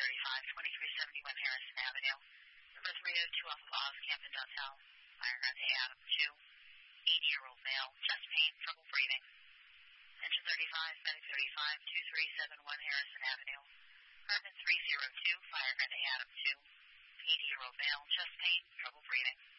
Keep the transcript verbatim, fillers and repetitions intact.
thirty-five, twenty-three seventy-one Harrison Avenue. Number three oh two off of Oz Camp and Hotel. Fire at A Adam two. eighty-year-old male, chest pain, trouble breathing. Engine thirty-five, medic thirty-five, two three seven one Harrison Avenue. Apartment three oh two, fire at A Adam two. eighty-year-old male, chest pain, trouble breathing.